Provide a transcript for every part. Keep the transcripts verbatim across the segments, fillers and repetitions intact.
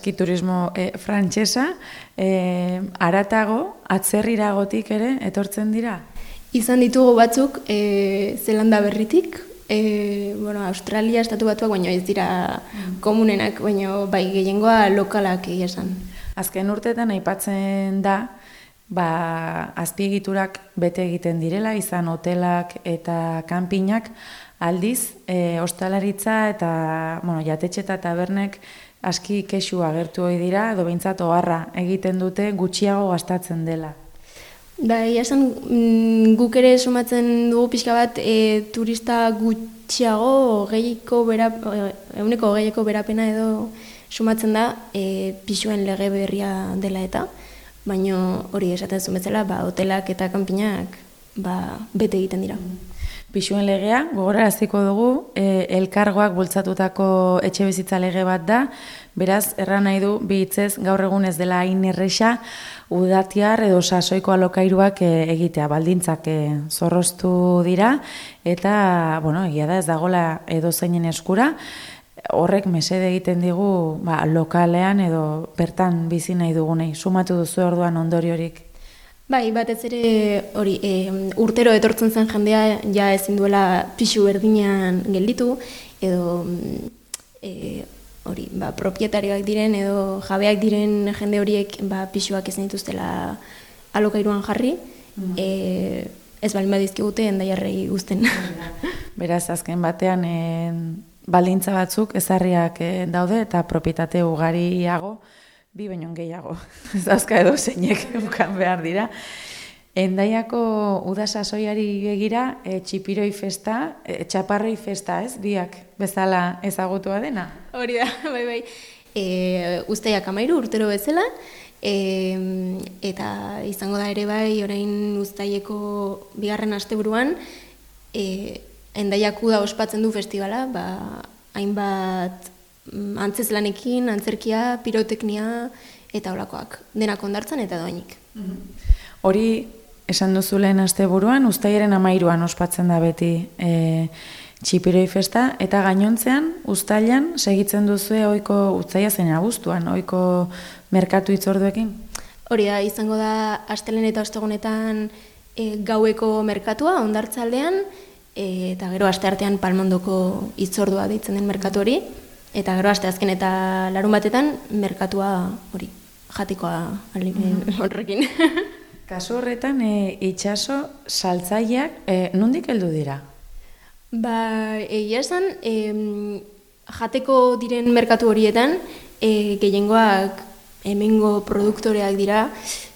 aski turismo e, frantsesa, e, aratago, atzerriragotik ere, etortzen dira? Izan ditugu batzuk, e, Zelanda berritik, e, bueno, Australia, estatu batuak, baina ez dira komunenak, baina bai gehiengoa lokalak egia esan. Azken urteetan aipatzen da, ba, azpiegiturak bete egiten direla, izan hotelak eta kanpinak, aldiz, e, ostalaritza eta, bueno, jatetxe eta tabernek aski kexu agertu ohi dira, edo behintzat oharra egiten dute gutxiago gastatzen dela. Da, esan guk ere sumatzen dugu pixka bat e, turista gutxiago gehieko bera, euneko gehieko berapena edo sumatzen da e, pisuen lege berria dela eta, baina hori esaten zuen bezala, ba, hotelak eta kanpinak ba, bete egiten dira. Pisuen legea, gogoraraziko dugu, e, elkargoak bultzatutako etxe bizitza lege bat da, beraz, erran nahi du, bi hitzez gaur egun ez dela hain erresa, udatiar edo sasoiko alokairuak e, egitea, baldintzak e, zorroztu dira, eta, bueno, egia da ez dagoela edo zeinen eskura, horrek mesede egiten digu ba, lokalean edo bertan bizi nahi dugunei. Sumatu duzu orduan ondoriorik? Bai, batez ere hori e, urtero etortzen zen jendea ja ezin duela pisu berdinean gelditu edo e, hori, ba, propietarioak diren edo jabeak diren jende horiek ba, pisuak ezin dituztela alokairuan jarri, mm. e, ez balin badizkigute endaiarrei guzten. Beraz, azken batean e, baldintza batzuk ezarriak e, daude eta propietate ugariago bi baino gehiago, ez dauzka edo zeinek bukan behar dira. Endaiako uda sasoiari begira, e, txipiroi festa, e, txaparroi festa, ez? Biak bezala ezagutua dena? Hori da, bai, bai. E, Uztaiak amairu urtero bezala, e, eta izango da ere bai, orain Uztaieko bigarren asteburuan, e, Endaiak uda ospatzen du festivala, ba, hainbat antzeslanekin, antzerkia, piroteknia eta holakoak. Denak ondartzan eta doainik. Hori, esan duzu lehen asteburuan, uztailaren amairuan ospatzen da beti e, txipiroi festa, eta gainontzean, uztailan, segitzen duzu ohiko uztaila zein abuztuan, ohiko merkatu hitzorduekin? Hori da, izango da, astelehen eta ostegunetan e, gaueko merkatua, ondartzaldean, e, eta gero asteartean Palmondoko hitzordua deitzen den merkatu hori, eta gero aste azken eta larun batetan merkatua hori, jatikoa horrekin. Kasu horretan, e, itxaso saltzaileak e, nondik heldu dira? Ba, egia esan, e, jateko diren merkatu horietan, e, gehiengoak hemengo produktoreak dira,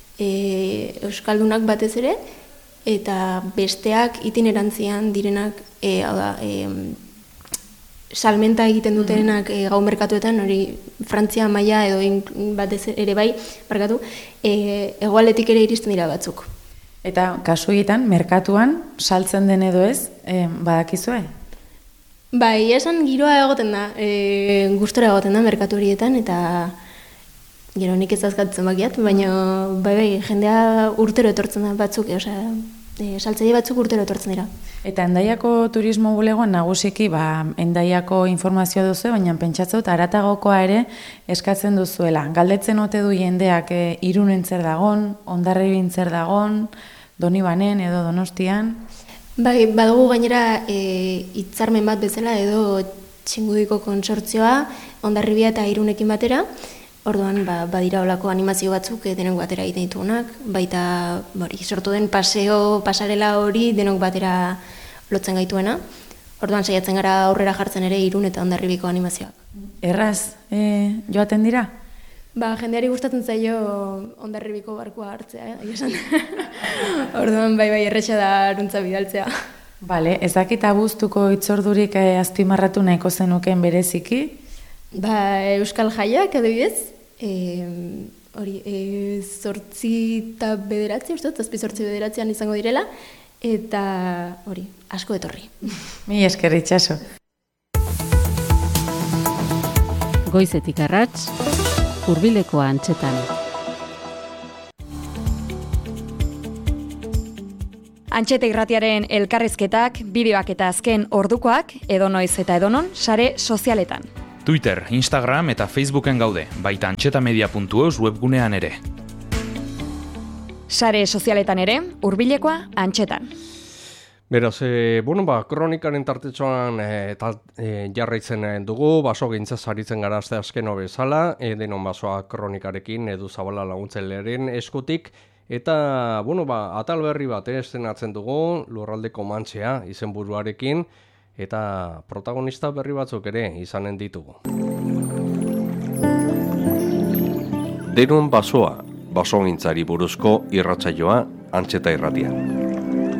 e, euskaldunak batez ere, eta besteak itinerantzian direnak, e, hau da, e, salmenta egiten dutenak e, gau merkatuetan, hori Frantzia maila edo in, batez ere bai, barkatu, e, hegoaldetik ere iristen dira batzuk. Eta kasu egiten, merkatuan saltzen den edo ez, e, badakizue? Bai, esan giroa egoten da, e, gustora egoten da merkatu horietan, eta gero nik ez azkatzen bakiat, baina bai, bai, jendea urtero etortzen da batzuk, e, osea, E, saltzaile batzuk urtero etortzen dira. Eta Endaiako turismo bulegoan nagusiki, ba, Endaiako informazioa duzu, baina pentsatzen dut haratagokoa ere eskatzen duzuela. Galdetzen ote du jendeak e, Irunen zer dagon, Hondarribian zer dagon, Donibanen edo Donostian? Bai, badugu gainera e, hitzarmen bat bezala edo Txingudiko kontsortzioa, Hondarribia eta Irunekin batera. Orduan, ba, badira olako animazio batzuk e, denok batera egiten ditugunak, baita bori, sortu den paseo, pasarela hori denok batera lotzen gaituena. Orduan, saiatzen gara aurrera jartzen ere Irun eta Hondarribiko animazioak. Erraz, e, joaten dira? Ba, jendeari gustatzen zaio Hondarribiko barkua hartzea, eh, esan. Orduan, bai, bai, erretxa da aruntza bidaltzea. Bale, ez dakit abuztuko hitzordurik e, azpimarratu nahiko zenuken bereziki? Ba, Euskal Jaiak, adibidez, E, hori, e, zortzi eta bederatzi, uste dut, zazpi zortzi bederatzean izango direla, eta hori, asko etorri. Mi esker itxaso. Goizetik arrats, hurbilekoa antxetan. Antxeta irratiaren elkarrizketak, bideoak eta azken ordukoak, edonoiz eta edonon, sare sozialetan. Twitter, Instagram eta Facebooken gaude, baita antxetamedia puntu eus webgunean ere. Sare sozialetan ere, hurbilekoa Antxetan. Beraz, e, bueno, ba, kronikaren tartetxoan e, ta, e, jarraitzen dugu, baso gintzaz aritzen gara azte azkeno bezala, e, denon basoa kronikarekin, Edu Zabala laguntzailearen eskutik, eta, bueno, ba, atal berri bat estenatzen dugu, Lurraldeko Mantxea izenburuarekin, eta protagonista berri batzuk ere izanen ditugu. Denon basoa, basogintzari buruzko irratsaioa Antxeta Irratian.